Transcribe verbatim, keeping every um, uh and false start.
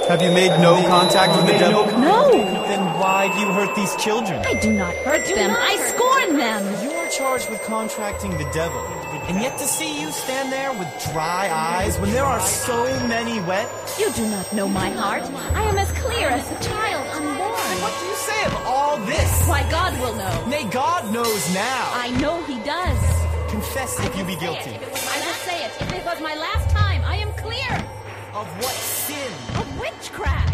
Have you made no contact with the devil? No. Then why do you hurt these children? I do not hurt them. I scorn them. You are charged with contracting the devil. And yet to see you stand there with dry eyes when there are so many wet. You do not know my heart. I am as clear as the child unborn. What do you say of all this? Why, God will know. Nay, God knows now. I know he does. Confess if you be guilty. I will say it. If it was my last time, I am clear. Of what sin? Of witchcraft.